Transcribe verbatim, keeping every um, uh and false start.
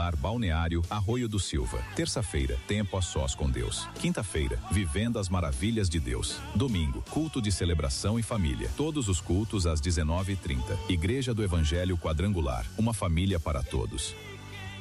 Quadrangular Balneário Arroio do Silva. Terça-feira, tempo a sós com Deus. Quinta-feira, vivendo as maravilhas de Deus. Domingo, culto de celebração e família. Todos os cultos às dezenove e trinta. Igreja do Evangelho Quadrangular, uma família para todos.